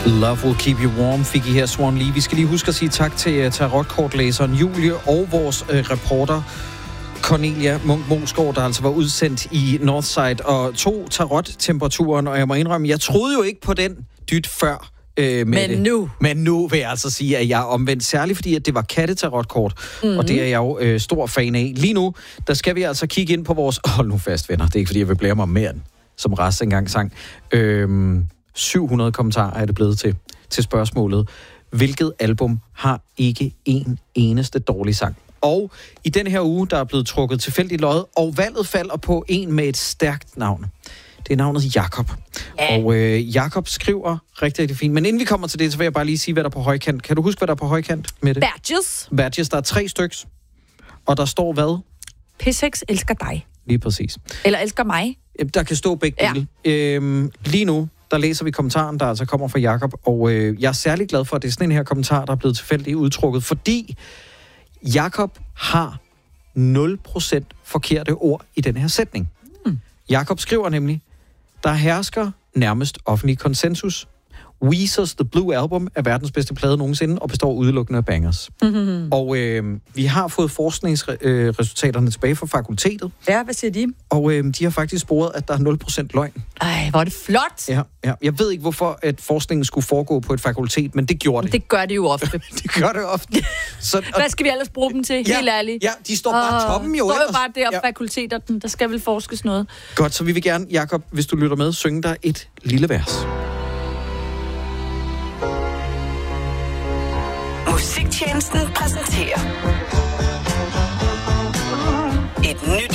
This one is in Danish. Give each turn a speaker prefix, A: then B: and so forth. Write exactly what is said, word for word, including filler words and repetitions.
A: Love Will Keep You Warm fik I her, Swan Lee. Vi skal lige huske at sige tak til uh, tarotkortlæseren Julie og vores uh, reporter Cornelia Munk-Mosgaard, der altså var udsendt i Northside og tog tarot-temperaturen. Og jeg må indrømme, jeg troede jo ikke på den dyt før. Øh,
B: Men det. nu.
A: Men nu vil jeg altså sige, at jeg er omvendt, særligt fordi, at det var kattetarotkort, mm-hmm. og det er jeg jo øh, stor fan af. Lige nu, der skal vi altså kigge ind på vores... Hold nu fast, venner. Det er ikke, fordi jeg vil blære mig mere end, som Ras engang sang. Øh, syv hundrede kommentarer er det blevet til, til spørgsmålet. Hvilket album har ikke en eneste dårlig sang? Og i den her uge, der er blevet trukket tilfældigt lod, og valget falder på en med et stærkt navn. Det er navnet Jakob. Ja. Og øh, Jakob skriver rigtig, rigtig fint. Men inden vi kommer til det, så vil jeg bare lige sige, hvad der er på højkant. Kan du huske, hvad der er på højkant med det?
B: Badges.
A: Badges, der er tre styks. Og der står hvad?
B: P seks elsker dig.
A: Lige præcis.
B: Eller elsker mig.
A: Der kan stå begge dele. Ja. Øhm, lige nu, der læser vi kommentaren, der altså kommer fra Jakob. Og øh, jeg er særlig glad for, at det er sådan en her kommentar, der er blevet tilfældigt udtrukket. Fordi Jakob har nul procent forkerte ord i den her sætning. Hmm. Jakob skriver nemlig, der hersker nærmest offentlig konsensus. Weezer's The Blue Album er verdens bedste plade nogensinde, og består udelukkende af bangers. Mm-hmm. Og øh, vi har fået forskningsresultaterne tilbage fra fakultetet.
B: Ja, hvad siger de?
A: Og øh, de har faktisk sporet, at der er nul procent løgn.
B: Ej, hvor er det flot!
A: Ja, ja. Jeg ved ikke, hvorfor at forskningen skulle foregå på et fakultet, men det gjorde det.
B: Det gør det jo ofte.
A: det gør det ofte. Så, og...
B: Hvad skal vi ellers bruge dem til?
A: Ja,
B: helt ærligt.
A: Ja, de står bare
B: oh,
A: toppen jo.
B: står jo bare der ja. Fakulteter, der skal vel forskes noget.
A: Godt, så vi vil gerne, Jakob, hvis du lytter med, synge dig et lille vers.
C: Musiktjenesten præsenterer et nyt